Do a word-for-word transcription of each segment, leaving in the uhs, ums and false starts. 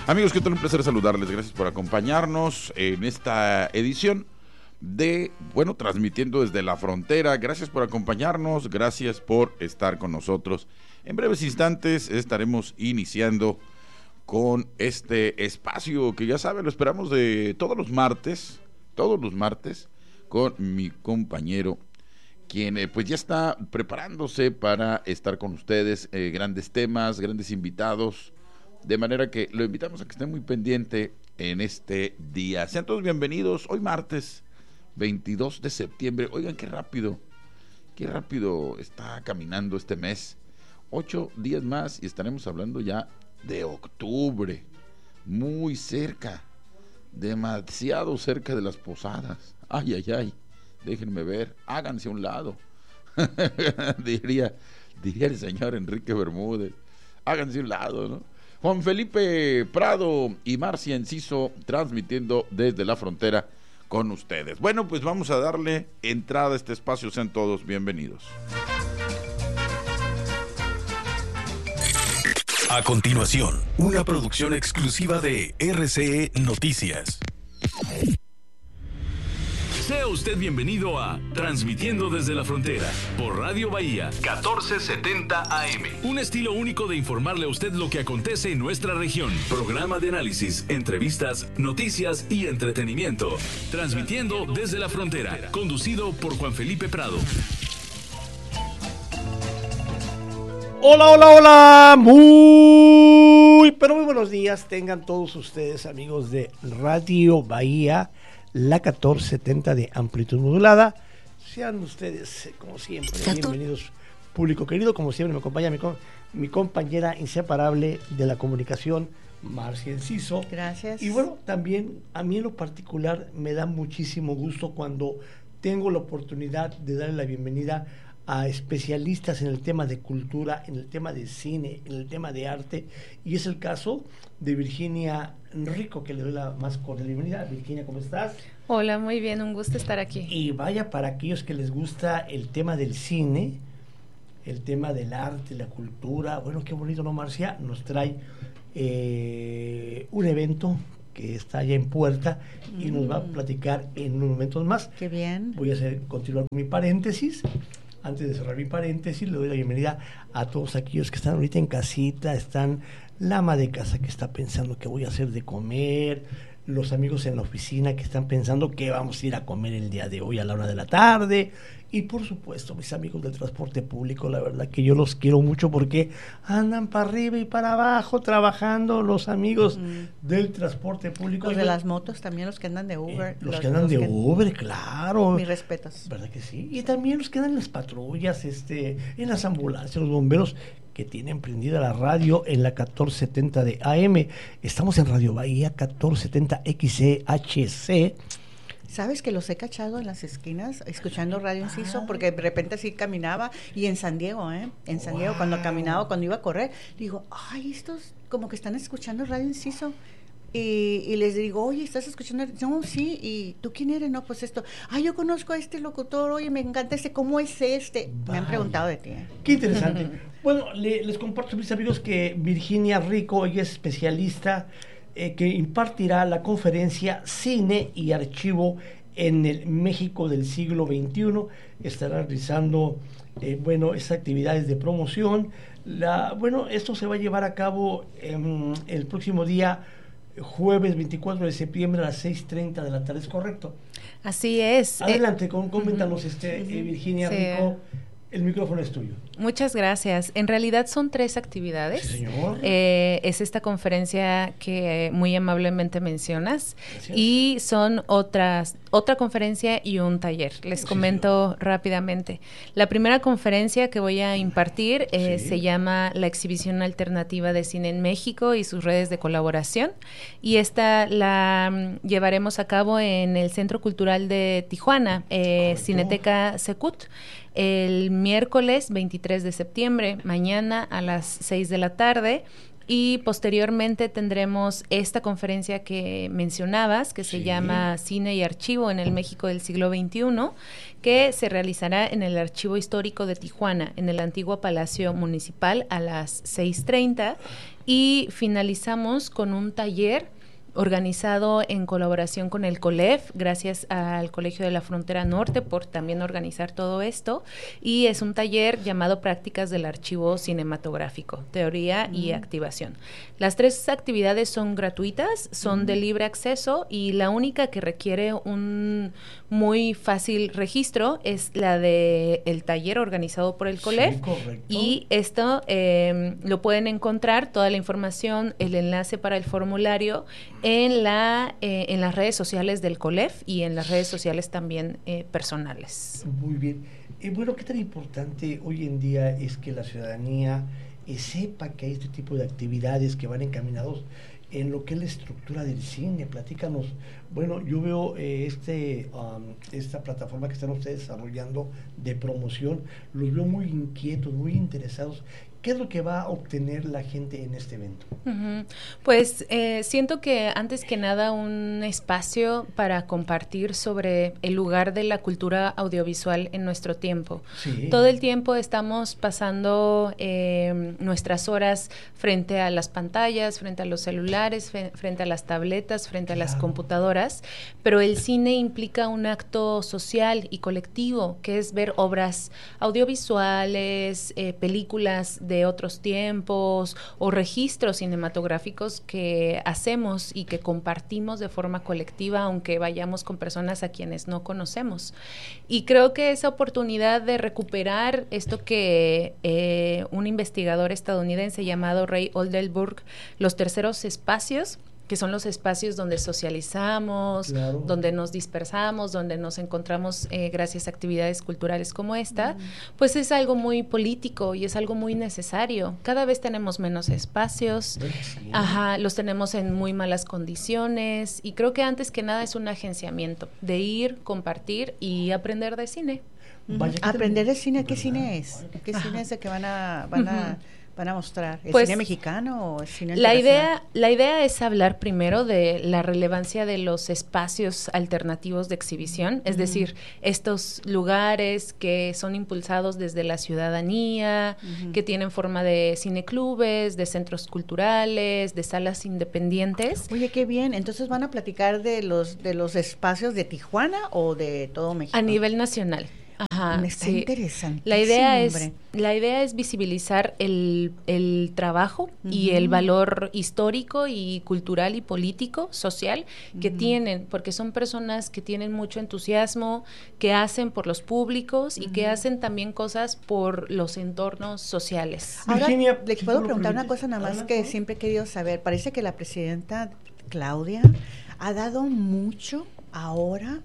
Amigos, ¿qué tal? Un placer saludarles. Gracias por acompañarnos en esta edición de, bueno, transmitiendo desde la frontera. Gracias por acompañarnos, gracias por estar con nosotros. En breves instantes estaremos iniciando con este espacio que ya saben, lo esperamos de todos los martes, todos los martes, con mi compañero, quien eh, pues ya está preparándose para estar con ustedes, eh, grandes temas, grandes invitados, de manera que lo invitamos a que estén muy pendiente en este día. Sean todos bienvenidos, hoy martes veintidós de septiembre, oigan qué rápido, qué rápido está caminando este mes, ocho días más y estaremos hablando ya de octubre, muy cerca, demasiado cerca de las posadas, ay, ay, ay, déjenme ver, háganse a un lado, diría, diría el señor Enrique Bermúdez, háganse a un lado, ¿no? Juan Felipe Prado y Marcia Enciso transmitiendo desde la frontera con ustedes. Bueno, pues vamos a darle entrada a este espacio, sean todos bienvenidos. A continuación, una producción exclusiva de R C E Noticias. Sea usted bienvenido a Transmitiendo desde la Frontera por Radio Bahía catorce setenta A M. Un estilo único de informarle a usted lo que acontece en nuestra región. Programa de análisis, entrevistas, noticias y entretenimiento. Transmitiendo desde la Frontera, conducido por Juan Felipe Prado. Hola, hola, hola, muy, pero muy buenos días tengan todos ustedes, amigos de Radio Bahía, la catorce setenta de amplitud modulada. Sean ustedes, como siempre, bienvenidos, público querido. Como siempre me acompaña mi, mi compañera inseparable de la comunicación, Marcia Enciso. Gracias. Y bueno, también a mí en lo particular me da muchísimo gusto cuando tengo la oportunidad de darle la bienvenida a especialistas en el tema de cultura, en el tema de cine, en el tema de arte, y es el caso de Virginia Rico, que le doy la más cordial bienvenida. Virginia, ¿cómo estás? Hola, muy bien, un gusto estar aquí. Y vaya, para aquellos que les gusta el tema del cine, el tema del arte, la cultura, bueno, qué bonito, ¿no, Marcia? Nos trae eh, un evento que está ya en puerta y mm. nos va a platicar en unos momentos más. Qué bien. Voy a hacer, continuar con mi paréntesis. Antes de cerrar mi paréntesis, le doy la bienvenida a todos aquellos que están ahorita en casita, están la ama de casa que está pensando qué voy a hacer de comer, los amigos en la oficina que están pensando qué vamos a ir a comer el día de hoy a la hora de la tarde, y por supuesto mis amigos del transporte público, la verdad que yo los quiero mucho porque andan para arriba y para abajo trabajando los amigos mm. del transporte público. Los de las motos también, los que andan de Uber. Eh, los, los que andan los de que... Uber, claro. Mis respetos. ¿Verdad que sí? Y también los que andan en las patrullas, este, en las ambulancias, los bomberos que tienen prendida la radio en la catorce setenta de A M. Estamos en Radio Bahía catorce setenta X E H C. ¿Sabes que los he cachado en las esquinas escuchando Radio Enciso? Porque de repente así caminaba, y en San Diego, ¿eh? En San wow. Diego, cuando caminaba, cuando iba a correr, digo, ay, estos como que están escuchando Radio Enciso. Y, y les digo, oye, ¿estás escuchando? No, sí, ¿y tú quién eres? No, pues esto. Ay, yo conozco a este locutor, oye, me encanta este, ¿cómo es este? Vaya. Me han preguntado de ti. ¿eh? Qué interesante. Bueno, le, les comparto, mis amigos, que Virginia Rico, ella es especialista eh, que impartirá la conferencia Cine y Archivo en el México del siglo veintiuno. Estará realizando, eh, bueno, estas actividades de promoción. La, bueno, esto se va a llevar a cabo eh, el próximo día, jueves veinticuatro de septiembre a las seis treinta de la tarde, ¿es correcto? Así es. Adelante, eh, coméntanos, uh-huh. este, uh-huh. Eh, Virginia sí. Rico, el micrófono es tuyo. Muchas gracias. En realidad son tres actividades. Sí, señor. Eh, es esta conferencia que muy amablemente mencionas. Gracias. Y son otras, otra conferencia y un taller. Les sí, comento señor. rápidamente. La primera conferencia que voy a impartir eh, sí. se llama La Exhibición Alternativa de Cine en México y sus redes de colaboración. Y esta la um, llevaremos a cabo en el Centro Cultural de Tijuana, eh, Cineteca Secut, el miércoles veintitrés de septiembre, mañana a las seis de la tarde. y posteriormente tendremos esta conferencia que mencionabas, que se Sí. llama Cine y Archivo en el México del siglo veintiuno, que se realizará en el Archivo Histórico de Tijuana, en el antiguo Palacio Municipal a las seis treinta, y finalizamos con un taller organizado en colaboración con el COLEF, gracias al Colegio de la Frontera Norte por también organizar todo esto, y es un taller llamado Prácticas del Archivo Cinematográfico, Teoría mm. y Activación. Las tres actividades son gratuitas, son mm. de libre acceso, y la única que requiere un muy fácil registro es la de el taller organizado por el COLEF, sí, y esto eh, lo pueden encontrar, toda la información, el enlace para el formulario, en la eh, en las redes sociales del COLEF y en las redes sociales también eh, personales. Muy bien. Y bueno, ¿qué tan importante hoy en día es que la ciudadanía eh, sepa que hay este tipo de actividades que van encaminados en lo que es la estructura del cine? Platícanos. Bueno, yo veo eh, este um, esta plataforma que están ustedes desarrollando de promoción, los veo muy inquietos, muy interesados. ¿Qué es lo que va a obtener la gente en este evento? Uh-huh. Pues eh, siento que antes que nada un espacio para compartir sobre el lugar de la cultura audiovisual en nuestro tiempo. Sí. Todo el tiempo estamos pasando eh, nuestras horas frente a las pantallas, frente a los celulares, fe- frente a las tabletas, frente a las Claro. computadoras, pero el cine implica un acto social y colectivo, que es ver obras audiovisuales, eh, películas de de otros tiempos o registros cinematográficos que hacemos y que compartimos de forma colectiva, aunque vayamos con personas a quienes no conocemos. Y creo que esa oportunidad de recuperar esto que eh, un investigador estadounidense llamado Ray Oldenburg, los terceros espacios, que son los espacios donde socializamos, claro. donde nos dispersamos, donde nos encontramos eh, gracias a actividades culturales como esta, mm. pues es algo muy político y es algo muy necesario. Cada vez tenemos menos espacios, sí. ajá, los tenemos en muy malas condiciones, y creo que antes que nada es un agenciamiento de ir, compartir y aprender de cine. Uh-huh. Aprender de cine, ¿qué cine es? ¿Qué ajá. cine es el que van a... Van a uh-huh. ¿Van a mostrar? ¿El pues, cine mexicano o el cine la idea, la idea es hablar primero de la relevancia de los espacios alternativos de exhibición, es mm. decir, estos lugares que son impulsados desde la ciudadanía, mm-hmm. que tienen forma de cineclubes, de centros culturales, de salas independientes. Oye, qué bien. Entonces, ¿van a platicar de los, de los espacios de Tijuana o de todo México? A nivel nacional. Ajá, Me está sí. interesante. La idea es, la idea es visibilizar el, el trabajo uh-huh. y el valor histórico y cultural y político, social, uh-huh. que tienen, porque son personas que tienen mucho entusiasmo, que hacen por los públicos uh-huh. y que hacen también cosas por los entornos sociales. Ahora, Virginia, les puedo preguntar una cosa nada más que siempre he querido saber. Parece que la presidenta Claudia ha dado mucho ahora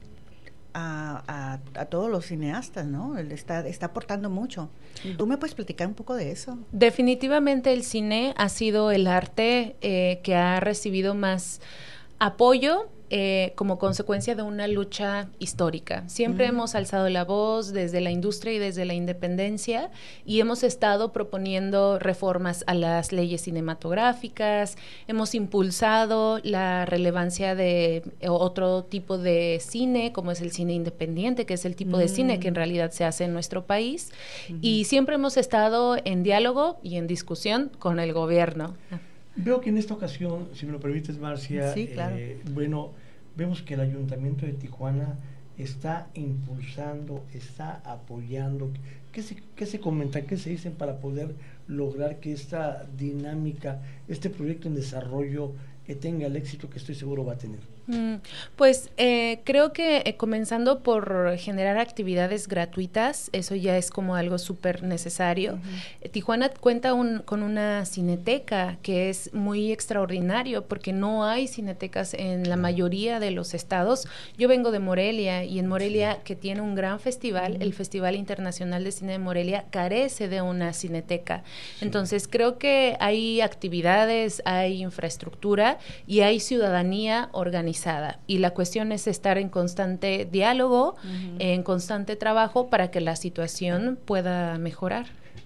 A, a, a todos los cineastas, ¿no? Él está, está aportando mucho. ¿Tú me puedes platicar un poco de eso? Definitivamente el cine ha sido el arte eh, que ha recibido más apoyo eh, como consecuencia de una lucha histórica. Siempre mm. hemos alzado la voz desde la industria y desde la independencia, y hemos estado proponiendo reformas a las leyes cinematográficas, hemos impulsado la relevancia de otro tipo de cine, como es el cine independiente, que es el tipo mm. de cine que en realidad se hace en nuestro país, mm. y siempre hemos estado en diálogo y en discusión con el gobierno. Veo que en esta ocasión, si me lo permites, Marcia, sí, claro. eh, bueno, vemos que el Ayuntamiento de Tijuana está impulsando, está apoyando. ¿Qué se, qué se comenta, qué se dicen para poder lograr que esta dinámica, este proyecto en desarrollo eh, tenga el éxito que estoy seguro va a tener? Mm, pues eh, creo que eh, comenzando por generar actividades gratuitas, eso ya es como algo súper necesario. Uh-huh. Tijuana cuenta un, con una cineteca que es muy extraordinario porque no hay cinetecas en la mayoría de los estados. Yo vengo de Morelia, y en Morelia, que tiene un gran festival, uh-huh. el Festival Internacional de Cine de Morelia, carece de una cineteca. Sí. Entonces creo que hay actividades, hay infraestructura y hay ciudadanía organizada. Y la cuestión es estar en constante diálogo, uh-huh. en constante trabajo para que la situación pueda mejorar.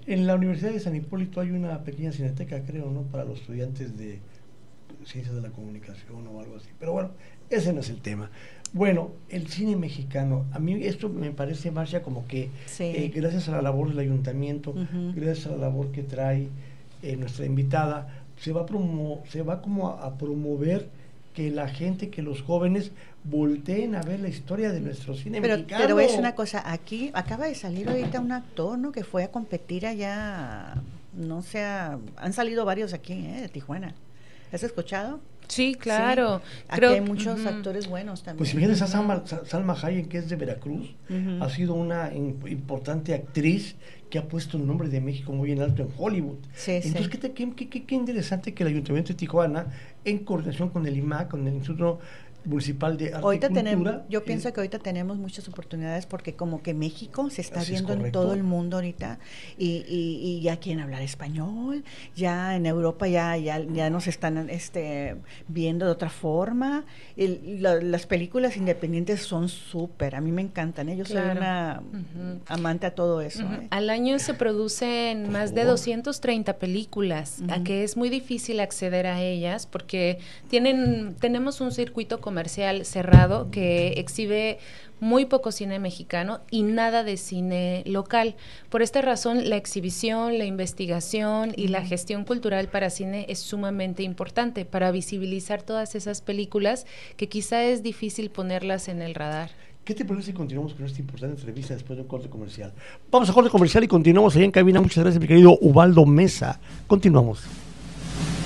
En la Universidad de San Hipólito hay una pequeña cineteca, creo, ¿no? Para los estudiantes de Ciencias de la Comunicación o algo así. Pero bueno, ese no es el tema. Bueno, el cine mexicano, a mí esto me parece, Marcia, como que Sí. eh, gracias a la labor del ayuntamiento, Ujú. gracias a la labor que trae eh, nuestra invitada, se va, promo se va como a, a promover que la gente, que los jóvenes volteen a ver la historia de nuestro cine Pero, mexicano. pero es una cosa, aquí acaba de salir ahorita un actor, ¿no? Que fue a competir allá, no sé, a- han salido varios aquí, ¿eh? De Tijuana. ¿Has escuchado? Sí, claro. Sí. Aquí Creo, hay muchos ujú. actores buenos también. Pues imagínate, esa Salma, Salma Hayek, que es de Veracruz, Ujú. ha sido una in- importante actriz que ha puesto el nombre de México muy en alto en Hollywood. Sí, Entonces, sí. ¿qué, te- qué, qué- qué- qué interesante que el Ayuntamiento de Tijuana, en coordinación con el I M A C, con el Instituto Municipal de Arte Ahorita y Cultura... tenemos, yo eh, pienso que ahorita tenemos muchas oportunidades porque como que México se está Así es viendo en correcto. todo el mundo ahorita y, y, y ya quieren hablar español, ya en Europa ya ya, ya nos están este viendo de otra forma. El- la- las películas independientes son súper, a mí me encantan, ¿eh? Yo soy Claro. una Ujú. amante a todo eso. Ujú. ¿eh? Al año se producen Por más de favor. doscientas treinta películas, a Ujú. que es muy difícil acceder a ellas porque tienen tenemos un circuito comercial cerrado que exhibe muy poco cine mexicano y nada de cine local. Por esta razón, la exhibición, la investigación y la gestión cultural para cine es sumamente importante para visibilizar todas esas películas que quizá es difícil ponerlas en el radar. ¿Qué te parece si continuamos con esta importante entrevista después de un corte comercial? Vamos a corte comercial y continuamos allá en cabina. Muchas gracias, mi querido Ubaldo Mesa. Continuamos.